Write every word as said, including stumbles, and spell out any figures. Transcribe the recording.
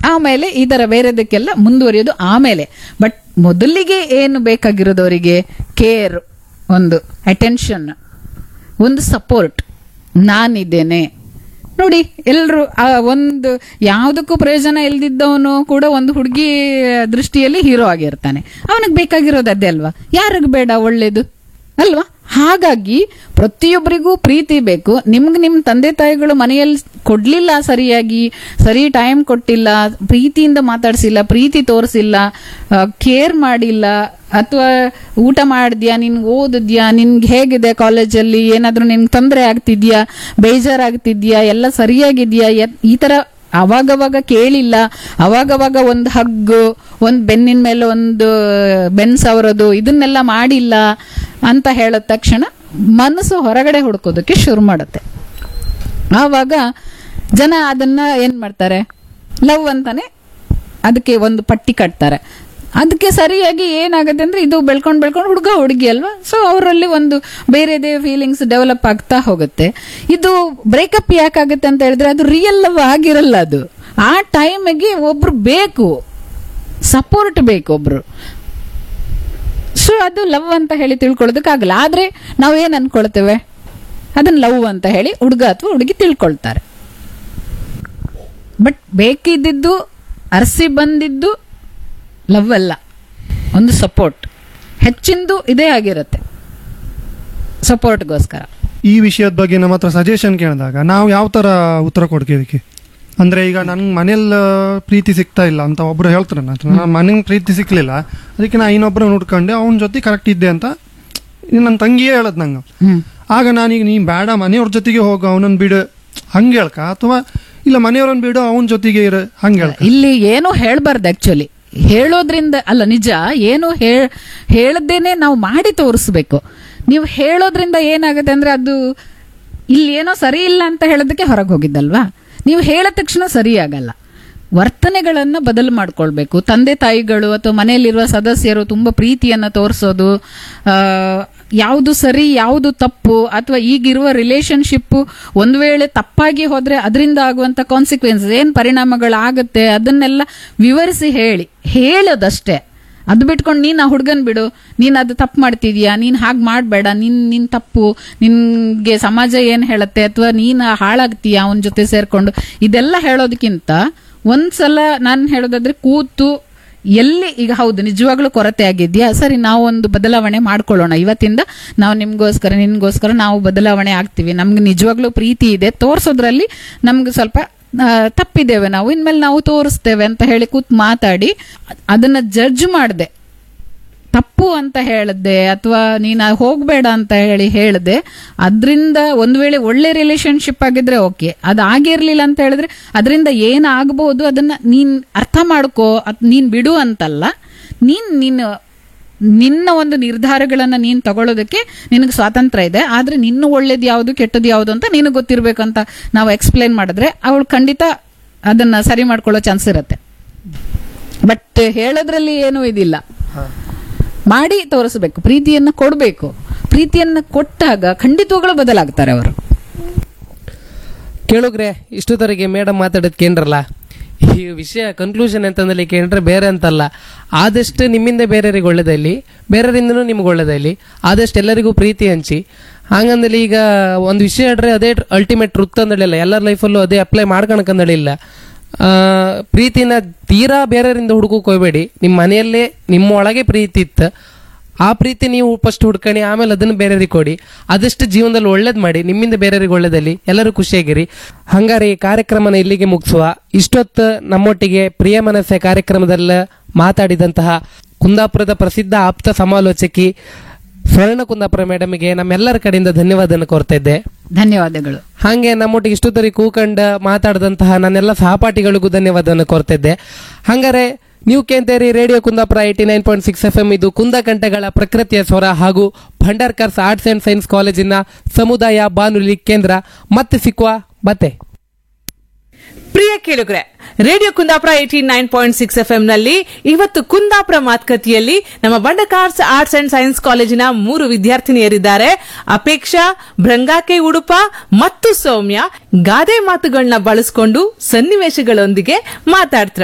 ಆಮೇಲೆ ಈ ತರ ಬೇರೆದಕ್ಕೆಲ್ಲ ಮುಂದುವರಿಯೋದು ಆಮೇಲೆ. ಬಟ್ ಮೊದಲಿಗೆ ಏನು ಬೇಕಾಗಿರೋದು ಅವರಿಗೆ ಕೇರ್, ಒಂದು ಅಟೆನ್ಷನ್, ಒಂದು ಸಪೋರ್ಟ್. ನಾನಿದ್ದೇನೆ ನೋಡಿ. ಎಲ್ಲರೂ ಒಂದು ಯಾವುದಕ್ಕೂ ಪ್ರಯೋಜನ ಇಲ್ದಿದ್ದವನು ಕೂಡ ಒಂದು ಹುಡುಗಿ ದೃಷ್ಟಿಯಲ್ಲಿ ಹೀರೋ ಆಗಿರ್ತಾನೆ. ಅವನಿಗೆ ಬೇಕಾಗಿರೋದು ಅದೇ ಅಲ್ವಾ? ಯಾರಿಗ್ ಬೇಡ ಒಳ್ಳೇದು ಅಲ್ವಾ? ಹಾಗಾಗಿ ಪ್ರತಿಯೊಬ್ಬರಿಗೂ ಪ್ರೀತಿ ಬೇಕು. ನಿಮ್ಗೆ ನಿಮ್ಮ ತಂದೆ ತಾಯಿಗಳು ಮನೆಯಲ್ಲಿ ಕೊಡ್ಲಿಲ್ಲ, ಸರಿಯಾಗಿ ಸರಿ ಟೈಮ್ ಕೊಟ್ಟಿಲ್ಲ, ಪ್ರೀತಿಯಿಂದ ಮಾತಾಡ್ಸಿಲ್ಲ, ಪ್ರೀತಿ ತೋರಿಸಿಲ್ಲ, ಕೇರ್ ಮಾಡಿಲ್ಲ, ಅಥವಾ ಊಟ ಮಾಡಿದ್ಯಾ, ನಿನ್ಗೆ ಓದಿದ್ಯಾ, ನಿನ್ಗೆ ಹೇಗಿದೆ ಕಾಲೇಜಲ್ಲಿ, ಏನಾದ್ರೂ ನಿನ್ಗೆ ತೊಂದರೆ ಆಗ್ತಿದ್ಯಾ, ಬೇಜಾರಾಗ್ತಿದ್ಯಾ, ಎಲ್ಲ ಸರಿಯಾಗಿದ್ಯಾ, ಈ ತರ ಅವಾಗವಾಗ ಕೇಳಿಲ್ಲ, ಅವಾಗವಾಗ ಒಂದು ಹಗ್ಗು, ಒಂದು ಬೆನ್ನಿನ ಮೇಲೆ ಒಂದು ಬೆನ್ ಸವರೋದು, ಇದನ್ನೆಲ್ಲ ಮಾಡಿಲ್ಲ ಅಂತ ಹೇಳಿದ ತಕ್ಷಣ ಮನಸ್ಸು ಹೊರಗಡೆ ಹುಡುಕೋದಕ್ಕೆ ಶುರು ಮಾಡುತ್ತೆ. ಆವಾಗ ಜನ ಅದನ್ನ ಏನ್ ಮಾಡ್ತಾರೆ, ಲವ್ ಅಂತಾನೆ ಅದಕ್ಕೆ ಒಂದು ಪಟ್ಟಿ ಕಟ್ತಾರೆ. ಅದಕ್ಕೆ ಸರಿಯಾಗಿ ಏನಾಗುತ್ತೆ ಅಂದ್ರೆ ಇದು ಬೆಳ್ಕೊಂಡು ಬೆಳ್ಕೊಂಡು ಹುಡುಗ ಹುಡುಗಿ ಅಲ್ವಾ, ಸೊ ಅವರಲ್ಲಿ ಒಂದು ಬೇರೆದೇ ಫೀಲಿಂಗ್ಸ್ ಡೆವಲಪ್ ಆಗ್ತಾ ಹೋಗುತ್ತೆ. ಇದು ಬ್ರೇಕಪ್ ಯಾಕಾಗುತ್ತೆ ಅಂತ ಹೇಳಿದ್ರೆ ಅದು ರಿಯಲ್ ಲವ್ ಆಗಿರಲ್ಲ. ಅದು ಆ ಟೈಮಿಗೆ ಒಬ್ರು ಬೇಕು, ಸಪೋರ್ಟ್ ಬೇಕು ಒಬ್ರು. ಸೊ ಅದು ಲವ್ ಅಂತ ಹೇಳಿ ತಿಳ್ಕೊಳ್ಳೋದಕ್ಕಾಗಲ್ಲ. ಆದ್ರೆ ನಾವು ಏನ್ ಅನ್ಕೊಳ್ತೇವೆ, ಅದನ್ನ ಲವ್ ಅಂತ ಹೇಳಿ ಹುಡುಗ ಅಥವಾ ಹುಡುಗಿ ತಿಳ್ಕೊಳ್ತಾರೆ. ಬಟ್ ಬೇಕಿದ್ದು ಅರಸಿ ಬಂದಿದ್ದು ಲವ್ ಅಲ್ಲ, ಒಂದು ಸಪೋರ್ಟ್. ಹೆಚ್ಚಿಂದು ಇದೇ ಆಗಿರುತ್ತೆ, ಸಪೋರ್ಟ್ಗೋಸ್ಕರ. ಈ ವಿಷಯದ ಬಗ್ಗೆ ನಮ್ಮ ಹತ್ರ ಸಜೆಷನ್ ಕೇಳಿದಾಗ ನಾವು ಯಾವ ತರ ಉತ್ತರ ಕೊಡ್ಕೋದಕ್ಕೆ? ಅಂದ್ರೆ ಈಗ ನನ್ಗೆ ಮನೇಲಿ ಪ್ರೀತಿ ಸಿಗ್ತಾ ಇಲ್ಲ ಅಂತ ಒಬ್ರು ಹೇಳ್ತಾರೆ, ನನ್ನ ಮನೆಗೆ ಪ್ರೀತಿ ಸಿಕ್ಲಿಲ್ಲ, ಅದಕ್ಕೆ ನಾ ಇನ್ನೊಬ್ರು ನೋಡ್ಕೊಂಡೆ, ಅವನ ಜೊತೆ ಕರೆಕ್ಟ್ ಇದ್ದೆ ಅಂತ ನನ್ನ ತಂಗಿಯೇ ಹೇಳದ್ ನಂಗೆ. ಆಗ ನಾನೀಗ ನೀ ಬೇಡ ಮನೆಯವ್ರ ಜೊತೆಗೆ ಹೋಗ, ಅವನನ್ನ ಬಿಡು ಹಂಗೆ ಹೇಳ್ಕ, ಅಥವಾ ಇಲ್ಲ ಮನೆಯವ್ರನ್ನ ಬಿಡು ಅವನ ಜೊತೆಗೆ ಇರ ಹಂಗೆ ಹೇಳ್ಕ. ಇಲ್ಲಿ ಏನು ಹೇಳ್ಬಾರ್ದು ಆಕ್ಚುಲಿ. ಹೇಳೋದ್ರಿಂದ ಅಲ್ಲ, ನಿಜ ಏನು ಹೇಳದೇನೆ ನಾವು ಮಾಡಿ ತೋರಿಸ್ಬೇಕು. ನೀವು ಹೇಳೋದ್ರಿಂದ ಏನಾಗುತ್ತೆ ಅಂದ್ರೆ ಅದು ಇಲ್ಲಿ ಏನೋ ಸರಿ ಇಲ್ಲ ಅಂತ ಹೇಳೋದಕ್ಕೆ ಹೊರಗೆ ಹೋಗಿದ್ದಲ್ವಾ. ನೀವು ಹೇಳಿದ ತಕ್ಷಣ ಸರಿಯಾಗಲ್ಲ. ವರ್ತನೆಗಳನ್ನ ಬದಲು ಮಾಡ್ಕೊಳ್ಬೇಕು. ತಂದೆ ತಾಯಿಗಳು ಅಥವಾ ಮನೆಯಲ್ಲಿರುವ ಸದಸ್ಯರು ತುಂಬಾ ಪ್ರೀತಿಯನ್ನ ತೋರಿಸೋದು, ಯಾವುದು ಸರಿ ಯಾವುದು ತಪ್ಪು, ಅಥವಾ ಈಗಿರುವ ರಿಲೇಶನ್ಶಿಪ್ ಒಂದ್ ವೇಳೆ ತಪ್ಪಾಗಿ ಹೋದ್ರೆ ಅದರಿಂದ ಆಗುವಂತ ಕಾನ್ಸಿಕ್ವೆನ್ಸ್ ಏನ್ ಪರಿಣಾಮಗಳಾಗುತ್ತೆ ಅದನ್ನೆಲ್ಲ ವಿವರಿಸಿ ಹೇಳಿ ಹೇಳೋದಷ್ಟೇ. ಅದು ಬಿಟ್ಕೊಂಡು ನೀನ್ ಆ ಹುಡುಗನ್ ಬಿಡು, ನೀನ್ ಅದು ತಪ್ಪು ಮಾಡ್ತಿದ್ಯಾ, ನೀನ್ ಹಾಗೆ ಮಾಡಬೇಡ, ನಿನ್ ನಿನ್ ತಪ್ಪು, ನಿನ್ಗೆ ಸಮಾಜ ಏನ್ ಹೇಳತ್ತೆ, ಅಥವಾ ನೀನ್ ಹಾಳಾಗ್ತೀಯಾ ಅವನ ಜೊತೆ ಸೇರ್ಕೊಂಡು, ಇದೆಲ್ಲ ಹೇಳೋದಕ್ಕಿಂತ ಒಂದ್ಸಲ ನಾನು ಹೇಳೋದಾದ್ರೆ ಕೂತು ಎಲ್ಲಿ ಈಗ ಹೌದು ನಿಜವಾಗ್ಲೂ ಕೊರತೆ ಆಗಿದ್ಯಾ, ಸರಿ ನಾವು ಒಂದು ಬದಲಾವಣೆ ಮಾಡ್ಕೊಳ್ಳೋಣ, ಇವತ್ತಿಂದ ನಾವು ನಿಮ್ಗೋಸ್ಕರ ನಿನ್ಗೋಸ್ಕರ ನಾವು ಬದಲಾವಣೆ ಆಗ್ತೀವಿ, ನಮ್ಗೆ ನಿಜವಾಗ್ಲೂ ಪ್ರೀತಿ ಇದೆ ತೋರ್ಸೋದ್ರಲ್ಲಿ ನಮ್ಗೆ ಸ್ವಲ್ಪ ತಪ್ಪಿದ್ದೇವೆ, ನಾವು ಇನ್ಮೇಲೆ ನಾವು ತೋರಿಸ್ತೇವೆ ಅಂತ ಹೇಳಿ ಕೂತ್ ಮಾತಾಡಿ ಅದನ್ನ ಜಡ್ಜ್ ಮಾಡದೆ, ತಪ್ಪು ಅಂತ ಹೇಳದೆ ಅಥವಾ ನೀನ್ ಹೋಗ್ಬೇಡ ಅಂತ ಹೇಳಿ ಹೇಳದೆ, ಅದರಿಂದ ಒಂದ್ ವೇಳೆ ಒಳ್ಳೆ ರಿಲೇಶನ್ಶಿಪ್ ಆಗಿದ್ರೆ ಓಕೆ, ಅದು ಆಗಿರ್ಲಿಲ್ಲ ಅಂತ ಹೇಳಿದ್ರೆ ಅದರಿಂದ ಏನಾಗಬಹುದು ಅದನ್ನ ನೀನ್ ಅರ್ಥ ಮಾಡ್ಕೋ, ನೀನ್ ಬಿಡು ಅಂತಲ್ಲ, ನೀನ್ ನೀನು ನಿನ್ನ ಒಂದು ನಿರ್ಧಾರಗಳನ್ನ ನೀನ್ ತಗೊಳ್ಳೋದಕ್ಕೆ ನಿನಗೆ ಸ್ವಾತಂತ್ರ್ಯ ಇದೆ. ಆದ್ರೆ ನಿನ್ನ ಒಳ್ಳೇದು ಯಾವುದು ಕೆಟ್ಟದ್ದು ಯಾವುದು ಅಂತ ನಿನಗೆ ಗೊತ್ತಿರ್ಬೇಕಂತ ನಾವು ಎಕ್ಸ್ಪ್ಲೈನ್ ಮಾಡಿದ್ರೆ ಅವಳು ಖಂಡಿತ ಅದನ್ನ ಸರಿ ಮಾಡ್ಕೊಳ್ಳೋ ಚಾನ್ಸ್ ಇರುತ್ತೆ. ಬಟ್ ಹೇಳೋದ್ರಲ್ಲಿ ಏನೂ ಇದಿಲ್ಲ, ಮಾಡಿ ತೋರಿಸಬೇಕು, ಪ್ರೀತಿಯನ್ನ ಕೊಡಬೇಕು. ಪ್ರೀತಿಯನ್ನ ಕೊಟ್ಟಾಗ ಖಂಡಿತವಾಗ್ಲೂ ಬದಲಾಗ್ತಾರೆ ಅವರು. ಕೇಳುಗ್ರೆ, ಇಷ್ಟೊತ್ತರೆಗೆ ಮೇಡಮ್ ಮಾತಾಡೋದ್ ಕೇಂದ್ರಲ್ಲ, ಈ ವಿಷಯ ಕನ್ಕ್ಲೂಷನ್ ಅಂತಂದಲ್ಲಿ ಕೇಂದ್ರ ಬೇರೆ ಅಂತಲ್ಲ, ಆದಷ್ಟು ನಿಮ್ಮಿಂದ ಬೇರೆಯವರಿಗೆ ಒಳ್ಳೇದಲ್ಲಿ, ಬೇರೆಯವರಿಂದನೂ ನಿಮ್ಗೆ ಒಳ್ಳೇದಲ್ಲಿ, ಆದಷ್ಟು ಎಲ್ಲರಿಗೂ ಪ್ರೀತಿ ಹಂಚಿ. ಹಂಗಂದಲ್ಲಿ ಈಗ ಒಂದು ವಿಷಯ ಹೇಳ್ರೆ ಅದೇ ಅಲ್ಟಿಮೇಟ್ ಟ್ರುತ್ ಅಂದಳಿಲ್ಲ, ಎಲ್ಲರ ಲೈಫಲ್ಲೂ ಅದೇ ಅಪ್ಲೈ ಮಾಡ್ಕೊಳಕಂದಳಿಲ್ಲ. ಪ್ರೀತಿನ ತೀರಾ ಬೇರೆಯವರಿಂದ ಹುಡುಕಕ್ಕೆ ಹೋಗ್ಬೇಡಿ, ನಿಮ್ಮ ಮನೆಯಲ್ಲೇ ನಿಮ್ಮ ಒಳಗೆ ಪ್ರೀತಿ ಇತ್ತು, ಆ ಪ್ರೀತಿ ನೀವು ಫಸ್ಟ್ ಹುಡ್ಕಣಿ, ಆಮೇಲೆ ಅದನ್ನು ಬೇರೆಯವ್ರಿಗೆ ಕೊಡಿ. ಆದಷ್ಟು ಜೀವನದಲ್ಲಿ ಒಳ್ಳೇದ್ ಮಾಡಿ, ನಿಮ್ಮಿಂದ ಬೇರೆಯವ್ರಿಗೆ ಒಳ್ಳೇದಲ್ಲಿ, ಎಲ್ಲರೂ ಖುಷಿಯಾಗಿರಿ. ಹಂಗಾರೆ ಈ ಕಾರ್ಯಕ್ರಮನ ಇಲ್ಲಿಗೆ ಮುಗಿಸುವ. ಇಷ್ಟೊತ್ತು ನಮ್ಮೊಟ್ಟಿಗೆ ಪ್ರಿಯ ಮನಸ್ಸೆ ಕಾರ್ಯಕ್ರಮದಲ್ಲಿ ಮಾತಾಡಿದಂತಹ ಕುಂದಾಪುರದ ಪ್ರಸಿದ್ಧ ಆಪ್ತ ಸಮಾಲೋಚಕಿ ಸ್ವರ್ಣ ಕುಂದಾಪುರ ಮೇಡಮ್ಗೆ ನಮ್ಮೆಲ್ಲರ ಕಡೆಯಿಂದ ಧನ್ಯವಾದನ ಕೋರ್ತಾ ಇದ್ದೆ. ಧನ್ಯವಾದಗಳು. ಹಾಗೆ ನಮ್ಮೊಟ್ಟಿಗೆ ಇಷ್ಟೊತ್ತರಿ ಕೂಕಂಡ ಮಾತಾಡಿದಂತಹ ನನ್ನೆಲ್ಲ ಸಹಪಾಠಿಗಳಿಗೂ ಧನ್ಯವಾದನ ಕೋರ್ತಾ ಇದ್ದೆ. ಹಂಗಾರೆ ನೀವು ಕೇಂತೇರಿ radio Kundapura eighty nine point six F M, ಇದು ಕುಂದ ಕಂಠಗಳ ಪ್ರಕೃತಿಯ ಸ್ವರ ಹಾಗೂ ಭಂಡಾರ್ಕರ್ಸ್ ಆರ್ಟ್ಸ್ ಅಂಡ್ ಸೈನ್ಸ್ ಕಾಲೇಜಿನ ಸಮುದಾಯ ಬಾನುಲಿ ಕೇಂದ್ರ. ಮತ್ತೆ ಸಿಕ್ಕುವ ಮತ್ತೆ. ಪ್ರಿಯ ಕೇಳುಗರೆ, radio Kundapura eighty nine point six F M ನಲ್ಲಿ ಇವತ್ತು ಕುಂದಾಪುರ ಮಾತುಕತೆಯಲ್ಲಿ ನಮ್ಮ ಬಂಡಕಾರ್ಸ್ ಆರ್ಟ್ಸ್ ಅಂಡ್ ಸೈನ್ಸ್ ಕಾಲೇಜಿನ ಮೂರು ವಿದ್ಯಾರ್ಥಿನಿಯರಿದ್ದಾರೆ. ಅಪೇಕ್ಷಾ, ಭೃಂಗಾಕೆ ಉಡುಪ ಮತ್ತು ಸೌಮ್ಯ ಗಾದೆ ಮಾತುಗಳನ್ನ ಬಳಸಿಕೊಂಡು ಸನ್ನಿವೇಶಗಳೊಂದಿಗೆ ಮಾತಾಡ್ತಾರೆ.